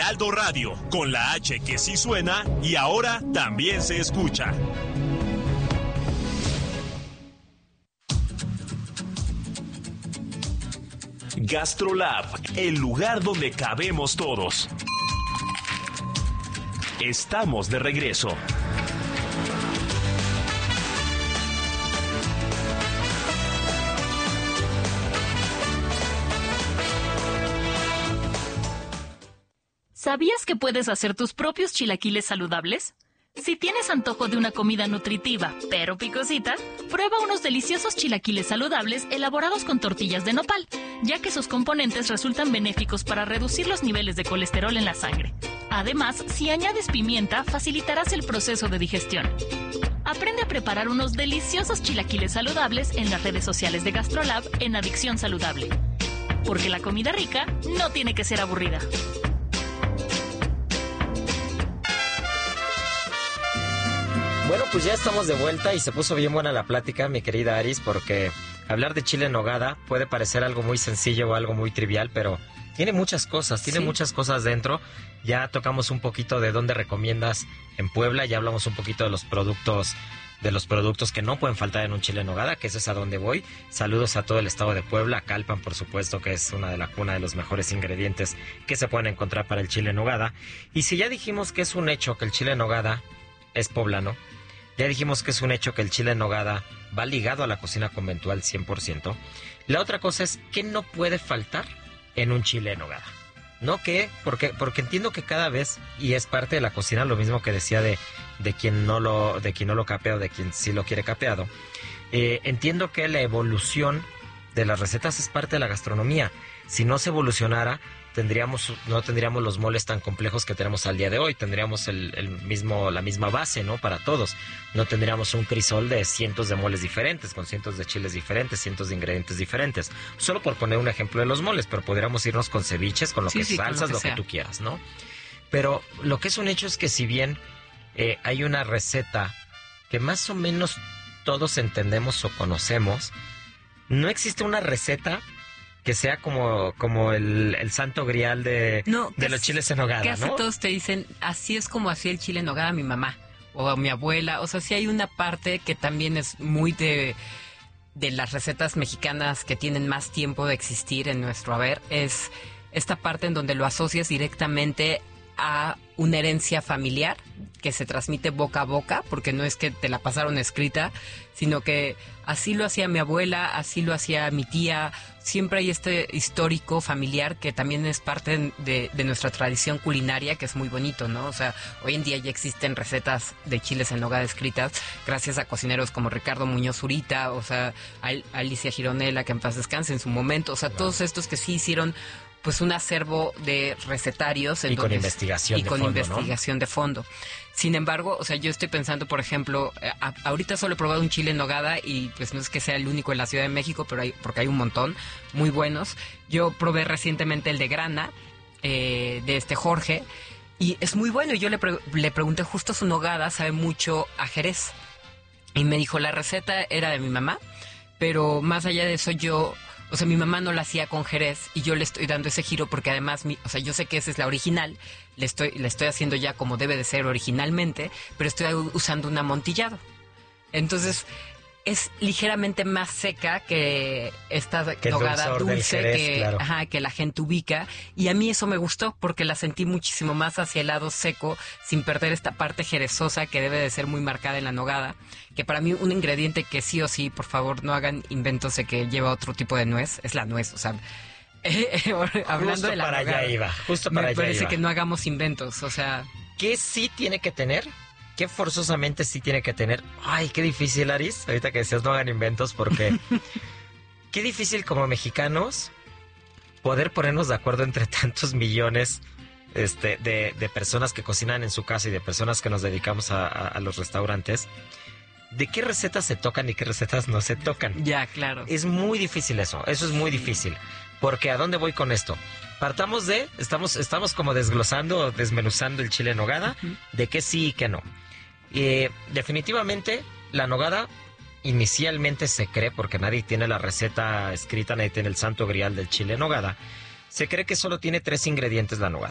Heraldo Radio, con la H que sí suena y ahora también se escucha. GastroLab, el lugar donde cabemos todos. Estamos de regreso. ¿Sabías que puedes hacer tus propios chilaquiles saludables? Si tienes antojo de una comida nutritiva, pero picosita, prueba unos deliciosos chilaquiles saludables elaborados con tortillas de nopal, ya que sus componentes resultan benéficos para reducir los niveles de colesterol en la sangre. Además, si añades pimienta, facilitarás el proceso de digestión. Aprende a preparar unos deliciosos chilaquiles saludables en las redes sociales de GastroLab en Adicción Saludable. Porque la comida rica no tiene que ser aburrida. Bueno, pues ya estamos de vuelta y se puso bien buena la plática, mi querida Aris, porque hablar de chile en nogada puede parecer algo muy sencillo o algo muy trivial, pero tiene muchas cosas, muchas cosas dentro. Ya tocamos un poquito de dónde recomiendas en Puebla, ya hablamos un poquito de los productos que no pueden faltar en un chile en nogada, que eso es a donde voy. Saludos a todo el estado de Puebla, Calpan, por supuesto, que es una de los mejores ingredientes que se pueden encontrar para el chile en nogada. Y si ya dijimos que es un hecho que el chile en nogada es poblano, ya dijimos que es un hecho que el chile en nogada va ligado a la cocina conventual 100%. La otra cosa es que no puede faltar en un chile en nogada. ¿No? Porque entiendo que cada vez, y es parte de la cocina, lo mismo que decía de quien no lo capea o de quien sí lo quiere capeado. Entiendo que la evolución de las recetas es parte de la gastronomía. Si no se evolucionara, no tendríamos los moles tan complejos que tenemos al día de hoy. Tendríamos la misma base, ¿no? Para todos. No tendríamos un crisol de cientos de moles diferentes, con cientos de chiles diferentes, cientos de ingredientes diferentes. Solo por poner un ejemplo de los moles, pero podríamos irnos con ceviches, con salsas, lo que tú quieras, ¿no? Pero lo que es un hecho es que si bien hay una receta que más o menos todos entendemos o conocemos, no existe una receta que sea como el santo grial de los chiles en nogada, casi ¿no? Todos te dicen, así es como hacía el chile en nogada mi mamá o mi abuela. O sea, sí hay una parte que también es muy de las recetas mexicanas que tienen más tiempo de existir en nuestro haber. Es esta parte en donde lo asocias directamente a una herencia familiar que se transmite boca a boca, porque no es que te la pasaron escrita, sino que así lo hacía mi abuela, así lo hacía mi tía. Siempre hay este histórico familiar que también es parte de nuestra tradición culinaria, que es muy bonito, ¿no? O sea, hoy en día ya existen recetas de chiles en nogada escritas gracias a cocineros como Ricardo Muñoz Zurita, o sea, Alicia Gironella, que en paz descanse en su momento, o sea, todos estos que sí hicieron pues un acervo de recetarios con investigación de fondo. Sin embargo, o sea, yo estoy pensando, por ejemplo, ahorita solo he probado un chile en nogada y pues no es que sea el único en la Ciudad de México, pero porque hay un montón muy buenos. Yo probé recientemente el de grana, de Jorge, y es muy bueno. Y yo le pregunté, justo su nogada sabe mucho a Jerez. Y me dijo, la receta era de mi mamá, pero más allá de eso o sea, mi mamá no la hacía con Jerez y yo le estoy dando ese giro porque además, o sea, yo sé que esa es la original, le estoy haciendo ya como debe de ser originalmente, pero estoy usando un amontillado. Entonces, es ligeramente más seca que esta nogada dulce Jerez, claro. Que la gente ubica. Y a mí eso me gustó porque la sentí muchísimo más hacia el lado seco, sin perder esta parte jerezosa que debe de ser muy marcada en la nogada. Que para mí un ingrediente que sí o sí, por favor, no hagan inventos de que lleva otro tipo de nuez, es la nuez. O sea, hablando de la nogada, me parece que no hagamos inventos. O sea, ¿qué sí tiene que tener? ¿Qué forzosamente sí tiene que tener? Ay, qué difícil, Aris. Ahorita que decías no hagan inventos, porque qué difícil como mexicanos poder ponernos de acuerdo entre tantos millones de personas que cocinan en su casa y de personas que nos dedicamos a los restaurantes. ¿De qué recetas se tocan y qué recetas no se tocan? Ya, claro. Es muy difícil eso es muy difícil. Porque ¿a dónde voy con esto? Partamos estamos como desglosando, desmenuzando el chile en nogada, de qué sí y qué no. Definitivamente la nogada inicialmente se cree, porque nadie tiene la receta escrita, nadie tiene el santo grial del chile en nogada, se cree que solo tiene 3 ingredientes la nogada.